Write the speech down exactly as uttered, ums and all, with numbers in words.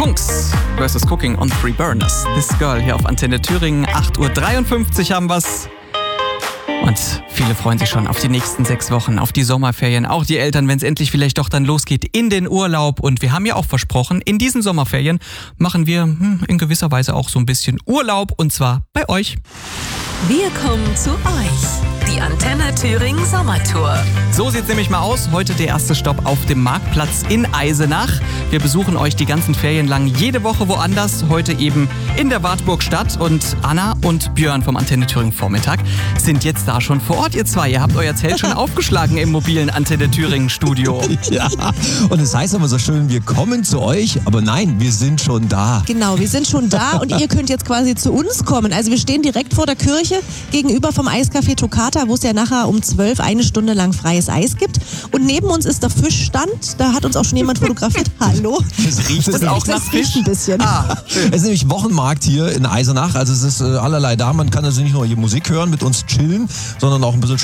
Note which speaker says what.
Speaker 1: Kungs versus. Cooking on Three Burners. This Girl hier auf Antenne Thüringen. acht Uhr dreiundfünfzig haben wir's. Und viele freuen sich schon auf die nächsten sechs Wochen, auf die Sommerferien. Auch die Eltern, wenn es endlich vielleicht doch dann losgeht in den Urlaub. Und wir haben ja auch versprochen, in diesen Sommerferien machen wir hm, in gewisser Weise auch so ein bisschen Urlaub. Und zwar bei euch.
Speaker 2: Wir kommen zu euch. Die Antenne Thüringen Sommertour.
Speaker 1: So sieht's nämlich mal aus. Heute der erste Stopp auf dem Marktplatz in Eisenach. Wir besuchen euch die ganzen Ferien lang jede Woche woanders. Heute eben in der Wartburgstadt. Und Anna und Björn vom Antenne Thüringen Vormittag sind jetzt da schon vor Ort, ihr zwei. Ihr habt euer Zelt schon aufgeschlagen im mobilen Antenne Thüringen Studio.
Speaker 3: Ja, und es heißt immer so schön, wir kommen zu euch, aber nein, wir sind schon da.
Speaker 4: Genau, wir sind schon da und ihr könnt jetzt quasi zu uns kommen. Also wir stehen direkt vor der Kirche gegenüber vom Eiscafé Toccata, wo es ja nachher um zwölf eine Stunde lang freies Eis gibt. Und neben uns ist der Fischstand. Da hat uns auch schon jemand fotografiert. Hallo.
Speaker 3: Es riecht
Speaker 1: es auch nach Fisch?
Speaker 4: Ein bisschen.
Speaker 1: Ah, schön.
Speaker 3: Es ist nämlich Wochenmarkt hier in Eisenach. Also es ist äh, allerlei da. Man kann also nicht nur hier Musik hören, mit uns chillen, sondern auch ein bisschen